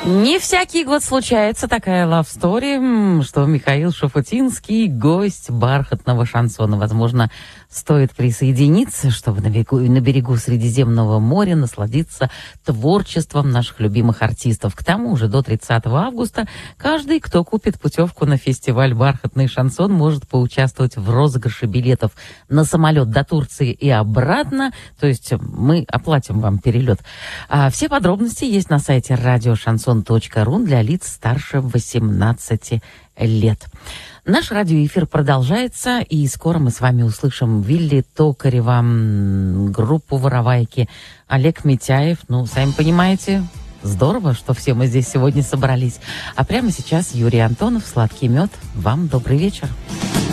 Не всякий год случается такая лав-стори, что Михаил Шуфутинский — гость бархатного шансона. Возможно, стоит присоединиться, чтобы на берегу Средиземного моря насладиться творчеством наших любимых артистов. К тому же до 30 августа каждый, кто купит путевку на фестиваль «Бархатный шансон», может поучаствовать в розыгрыше билетов на самолет до Турции и обратно. То есть мы оплатим вам перелет. Все подробности есть на сайте радиошансон.ру для лиц старше 18 лет. Наш радиоэфир продолжается, и скоро мы с вами услышим Вилли Токарева, группу «Воровайки», Олег Митяев. Ну, сами понимаете, здорово, что все мы здесь сегодня собрались. А прямо сейчас Юрий Антонов, «Сладкий мед». Вам добрый вечер.